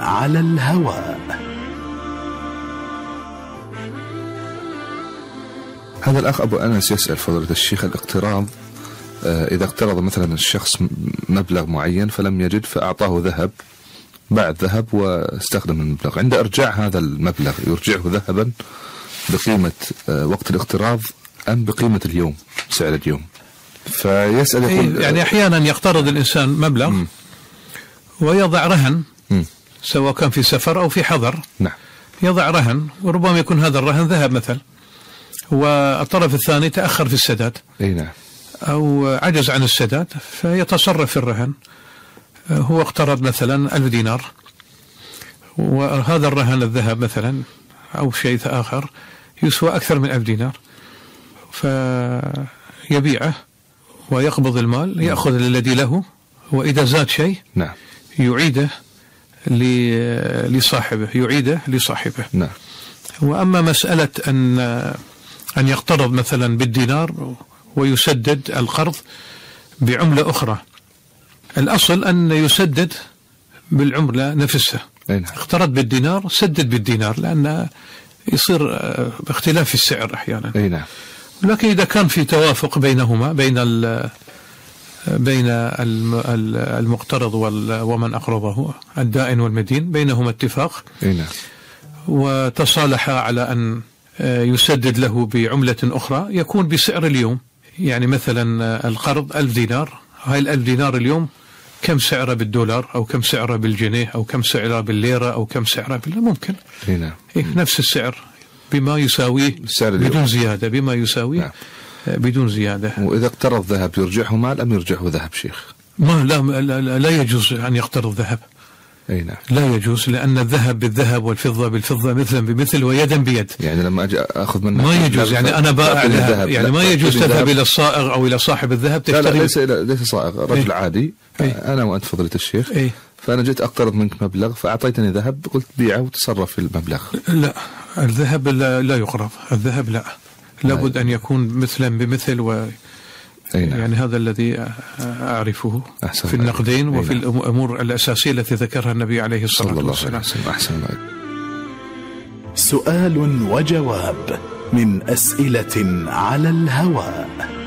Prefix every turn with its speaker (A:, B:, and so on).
A: على الهواء.
B: هذا الأخ أبو أنس يسأل فضيلة الشيخ الاقتراض، إذا اقترض مثلا الشخص مبلغ معين فلم يجد فأعطاه ذهب، باع الذهب واستخدم المبلغ، عند إرجاع هذا المبلغ يرجعه ذهبا بقيمة وقت الاقتراض أم بقيمة اليوم، سعر اليوم؟ فيسأل يقول
C: يعني أحيانا يقترض الإنسان مبلغ ويضع رهن، سواء كان في سفر أو في حضر.
B: نعم.
C: يضع رهن، وربما يكون هذا الرهن ذهب مثلا، والطرف الثاني تأخر في السداد.
B: نعم.
C: أو عجز عن السداد فيتصرف في الرهن. هو اقترض مثلا 1000 دينار، وهذا الرهن الذهب مثلا أو شيء آخر يسوى أكثر من 1000 دينار، فيبيعه ويقبض المال، يأخذ الذي له، وإذا زاد شيء
B: نعم
C: يعيده لصاحبه.
B: نعم.
C: وأما مسألة أن يقترض مثلا بالدينار ويسدد القرض بعملة أخرى، الأصل أن يسدد بالعملة نفسها. اقترض بالدينار سدد بالدينار، لأن يصير اختلاف في السعر أحيانا.
B: نعم.
C: لكن إذا كان في توافق بينهما، بين المقترض ومن أقرضه، الدائن والمدين، بينهما اتفاق،
B: نعم،
C: وتصالح على أن يسدد له بعملة أخرى يكون بسعر اليوم. يعني مثلا القرض 1000 دينار، هاي 1000 دينار اليوم كم سعره بالدولار، أو كم سعره بالجنيه، أو كم سعره بالليرة، أو كم سعره ممكن نفس السعر بما يساويه بدون زيادة، بما يساويه. نعم. بدون زيادة.
B: وإذا اقترض ذهب يرجعه مال أم يرجعه ذهب شيخ؟
C: لا يجوز أن يقترض ذهب.
B: نعم.
C: لا يجوز، لأن الذهب بالذهب والفضة بالفضة مثلا بمثل ويدا بيد.
B: يعني لما أجي أخذ منه
C: ما يجوز، يعني أنا بائع ذهب، يعني ما يجوز تذهب إلى الصائغ أو إلى صاحب الذهب تشتري.
B: لا ليس صائغ، رجل عادي. أنا وأنت فضيلة الشيخ. فأنا جيت أقترض منك مبلغ فأعطيتني ذهب، قلت بيعه وتصرف في المبلغ.
C: لا، الذهب لا يقرض، الذهب لا، لابد أن يكون مثلا بمثل يعني هذا الذي أعرفه في النقدين وفي الأمور الأساسية التي ذكرها النبي عليه الصلاة والسلام.
B: أحسن.
A: سؤال وجواب من أسئلة على الهواء.